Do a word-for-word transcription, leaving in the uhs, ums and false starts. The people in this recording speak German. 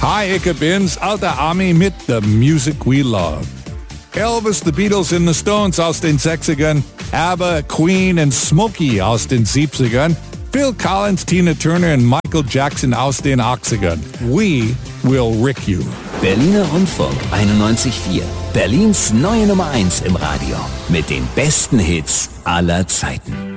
Hi, ich bin's, alter Ami mit The Music We Love. Elvis, The Beatles und The Stones aus den sechzigern, ABBA, Queen und Smokey aus den siebzigern, Phil Collins, Tina Turner und Michael Jackson aus den achtzigern. We will rick you. Berliner Rundfunk einundneunzig Komma vier. Berlins neue Nummer eins im Radio. Mit den besten Hits aller Zeiten.